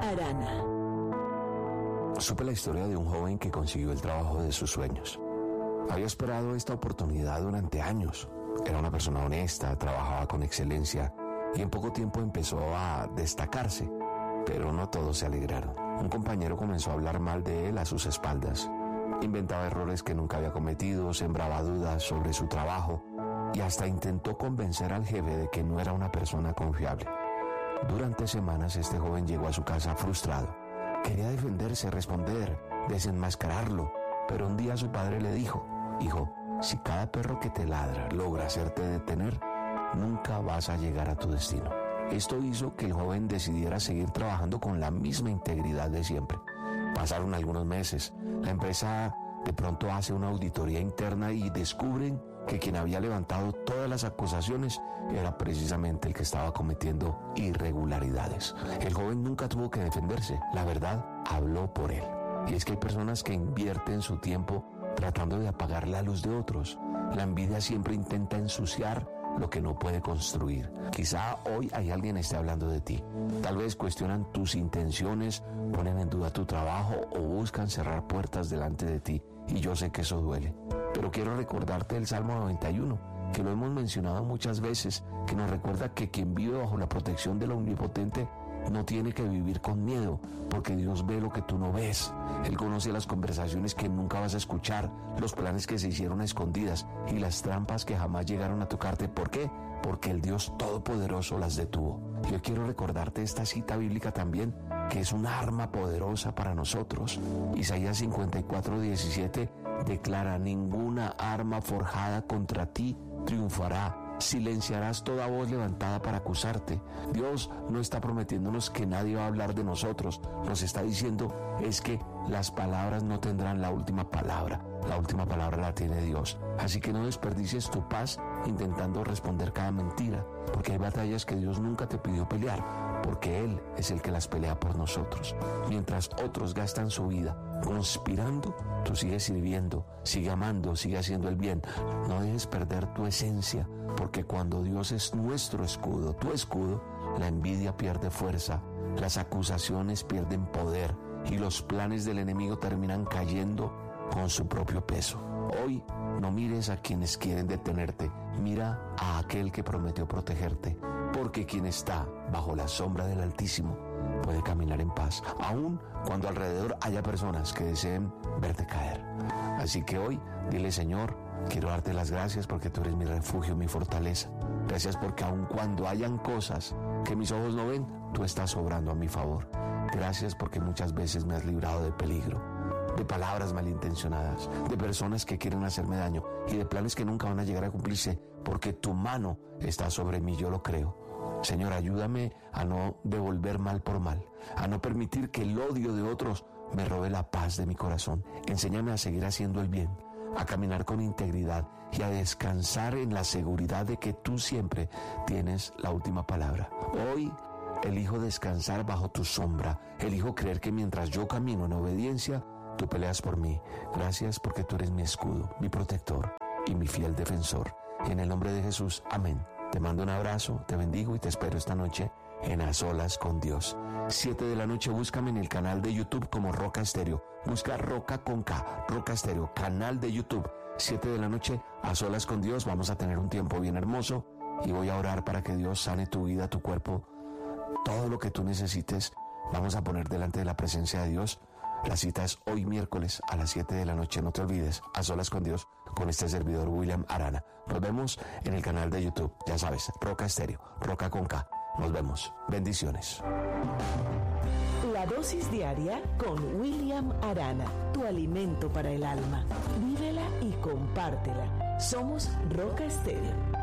Arana. Supe la historia de un joven que consiguió el trabajo de sus sueños. Había esperado esta oportunidad durante años. Era una persona honesta, trabajaba con excelencia y en poco tiempo empezó a destacarse, pero no todos se alegraron. Un compañero comenzó a hablar mal de él a sus espaldas. Inventaba errores que nunca había cometido, sembraba dudas sobre su trabajo y hasta intentó convencer al jefe de que no era una persona confiable. Durante semanas este joven llegó a su casa frustrado. Quería defenderse, responder, desenmascararlo, pero un día su padre le dijo: hijo, si cada perro que te ladra logra hacerte detener, nunca vas a llegar a tu destino. Esto hizo que el joven decidiera seguir trabajando con la misma integridad de siempre. Pasaron algunos meses. La empresa de pronto hace una auditoría interna y descubren que quien había levantado todas las acusaciones era precisamente el que estaba cometiendo irregularidades. El joven nunca tuvo que defenderse. La verdad habló por él. Y es que hay personas que invierten su tiempo tratando de apagar la luz de otros. La envidia siempre intenta ensuciar lo que no puede construir. Quizá hoy hay alguien esté hablando de ti. Tal vez cuestionan tus intenciones, ponen en duda tu trabajo o buscan cerrar puertas delante de ti. Y yo sé que eso duele. Pero quiero recordarte el Salmo 91, que lo hemos mencionado muchas veces, que nos recuerda que quien vive bajo la protección del Omnipotente no tiene que vivir con miedo, porque Dios ve lo que tú no ves. Él conoce las conversaciones que nunca vas a escuchar, los planes que se hicieron a escondidas y las trampas que jamás llegaron a tocarte. ¿Por qué? Porque el Dios Todopoderoso las detuvo. Yo quiero recordarte esta cita bíblica también, que es un arma poderosa para nosotros. Isaías 54:17 declara: ninguna arma forjada contra ti triunfará. Silenciarás toda voz levantada para acusarte. Dios no está prometiéndonos que nadie va a hablar de nosotros. Nos está diciendo es que las palabras no tendrán la última palabra. La última palabra la tiene Dios. Así que no desperdicies tu paz intentando responder cada mentira, porque hay batallas que Dios nunca te pidió pelear, porque Él es el que las pelea por nosotros. Mientras otros gastan su vida conspirando, tú sigues sirviendo, sigue amando, sigue haciendo el bien. No dejes perder tu esencia, porque cuando Dios es nuestro escudo, tu escudo, la envidia pierde fuerza, las acusaciones pierden poder y los planes del enemigo terminan cayendo con su propio peso. Hoy no mires a quienes quieren detenerte, mira a aquel que prometió protegerte, porque quien está bajo la sombra del Altísimo puede caminar en paz, aun cuando alrededor haya personas que deseen verte caer. Así que hoy dile: Señor, quiero darte las gracias porque tú eres mi refugio, mi fortaleza. Gracias porque aun cuando hayan cosas que mis ojos no ven, tú estás obrando a mi favor. Gracias porque muchas veces me has librado de peligro, de palabras malintencionadas, de personas que quieren hacerme daño y de planes que nunca van a llegar a cumplirse, porque tu mano está sobre mí, yo lo creo. Señor, ayúdame a no devolver mal por mal, a no permitir que el odio de otros me robe la paz de mi corazón. Enséñame a seguir haciendo el bien, a caminar con integridad y a descansar en la seguridad de que tú siempre tienes la última palabra. Hoy elijo descansar bajo tu sombra, elijo creer que mientras yo camino en obediencia, tú peleas por mí. Gracias porque tú eres mi escudo, mi protector y mi fiel defensor. En el nombre de Jesús, amén. Te mando un abrazo, te bendigo y te espero esta noche en A Solas con Dios. 7 de la noche, búscame en el canal de YouTube como Roca Estéreo. Busca Roca con K, Roca Estéreo, canal de YouTube. 7 de la noche, A Solas con Dios. Vamos a tener un tiempo bien hermoso y voy a orar para que Dios sane tu vida, tu cuerpo, todo lo que tú necesites. Vamos a poner delante de la presencia de Dios. La cita es hoy miércoles a las 7 de la noche. No te olvides, A Solas con Dios, con este servidor William Arana. Nos vemos en el canal de YouTube. Ya sabes, Roca Estéreo, Roca con K. Nos vemos. Bendiciones. La dosis diaria con William Arana, tu alimento para el alma. Vívela y compártela. Somos Roca Estéreo.